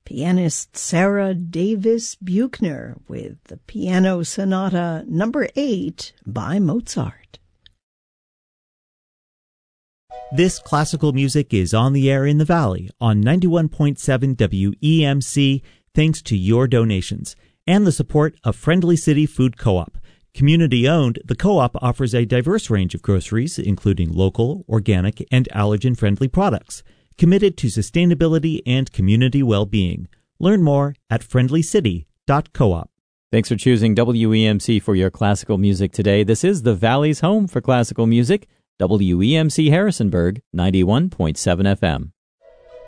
pianist Sarah Davis Buchner with the Piano Sonata No. 8 by Mozart. This classical music is on the air in the Valley on 91.7 WEMC thanks to your donations and the support of Friendly City Food Co-op. Community-owned, the co-op offers a diverse range of groceries, including local, organic, and allergen-friendly products, committed to sustainability and community well-being. Learn more at friendlycity.coop. Thanks for choosing WEMC for your classical music today. This is the Valley's home for classical music, WEMC Harrisonburg, 91.7 FM.